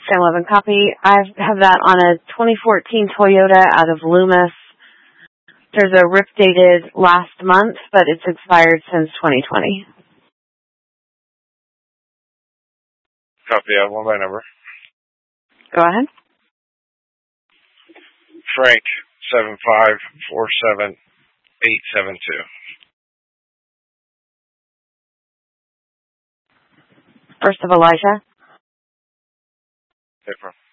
Sam 11 copy. I have that on a 2014 Toyota out of Loomis. There's a RIP dated last month, but it's expired since 2020. Copy. I have one by number. Go ahead. Frank 7547872. First of Elijah. April.